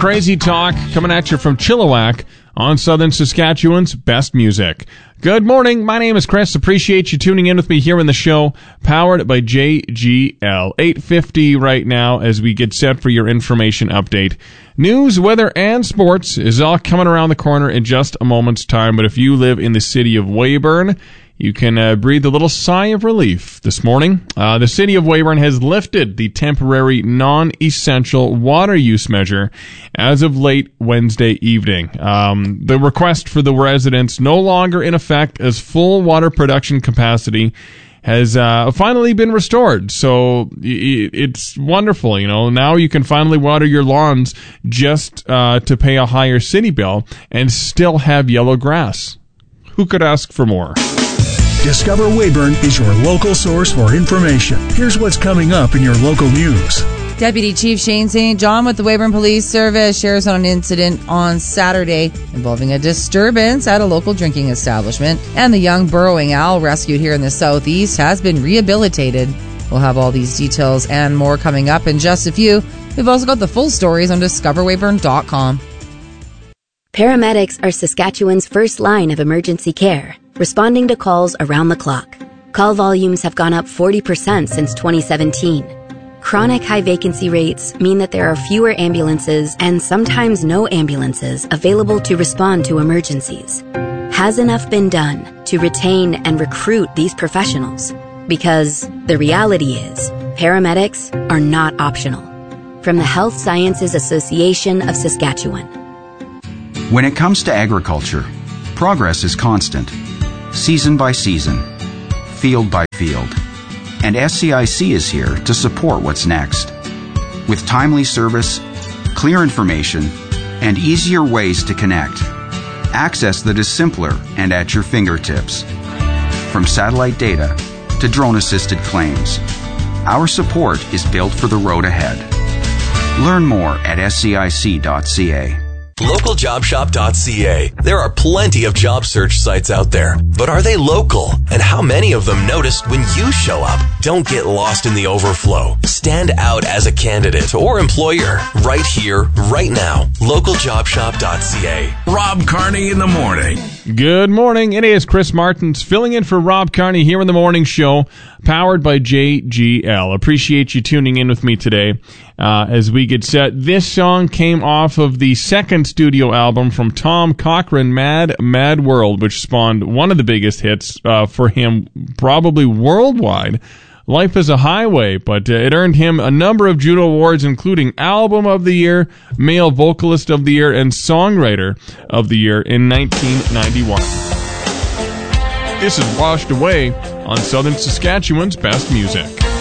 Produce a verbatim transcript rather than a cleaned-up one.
Crazy Talk coming at you from Chilliwack on Southern Saskatchewan's best music. Good morning. My name is Chris. Appreciate you tuning in with me here in the show, powered by J G L. eight fifty right now as we get set for your information update. News, weather, and sports is all coming around the corner in just a moment's time. But if you live in the city of Weyburn, you can uh, breathe a little sigh of relief this morning. Uh, the city of Weyburn has lifted the temporary non-essential water use measure as of late Wednesday evening. Um, the request for the residents no longer in effect as full water production capacity has uh, finally been restored. So it's wonderful, you know. Now you can finally water your lawns just uh, to pay a higher city bill and still have yellow grass. Who could ask for more? Discover Weyburn is your local source for information. Here's what's coming up in your local news. Deputy Chief Shane Saint John with the Weyburn Police Service shares on an incident on Saturday involving a disturbance at a local drinking establishment. And the young burrowing owl rescued here in the southeast has been rehabilitated. We'll have all these details and more coming up in just a few. We've also got the full stories on discover weyburn dot com. Paramedics are Saskatchewan's first line of emergency care, responding to calls around the clock. Call volumes have gone up forty percent since twenty seventeen. Chronic high vacancy rates mean that there are fewer ambulances and sometimes no ambulances available to respond to emergencies. Has enough been done to retain and recruit these professionals? Because the reality is, paramedics are not optional. From the Health Sciences Association of Saskatchewan. When it comes to agriculture, progress is constant, season by season, field by field. And S C I C is here to support what's next. With timely service, clear information, and easier ways to connect. Access that is simpler and at your fingertips. From satellite data to drone-assisted claims, our support is built for the road ahead. Learn more at S C I C dot C A. local job shop dot C A. There are plenty of job search sites out there, but are they local? And how many of them notice when you show up? Don't get lost in the overflow. Stand out as a candidate or employer right here, right now. local job shop dot C A. Rob Carney in the morning. Good morning. It is Chris Martins filling in for Rob Carney here in the morning show, powered by J G L. Appreciate you tuning in with me today uh, as we get set. This song came off of the second studio album from Tom Cochrane, Mad, Mad World, which spawned one of the biggest hits uh, for him, probably worldwide. Life is a Highway, but uh, it earned him a number of Juno Awards, including Album of the Year, Male Vocalist of the Year, and Songwriter of the Year in nineteen ninety-one. This is Washed Away on Southern Saskatchewan's best music.